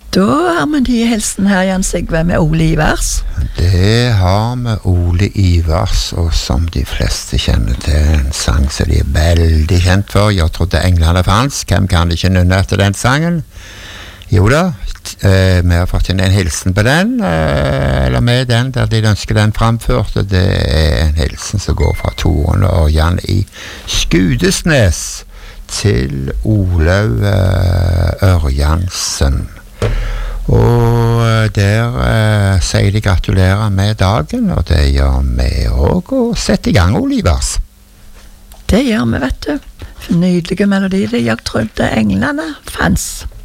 Da har vi nye hilsen her, Jan Sigve, med Ole Ivars. Det har vi Ole Ivars, og som de fleste kjenner til, en sang som de er veldig kjent for. Jeg trodde englene fanns, hvem kan ikke nynne etter den sangen? Jo da, vi har fått inn en hilsen på den, eller med den, der de ønsker den framført, og det er en hilsen som går fra Toren og Jan i Skudesnes til Olaug Ørjansen. Og der sier de gratulerer med dagen, og det gjør vi også, og sett i gang, Ole Ivars. Det gjør vi, vet du. Nydelige melodier, jeg trodde englene fanns.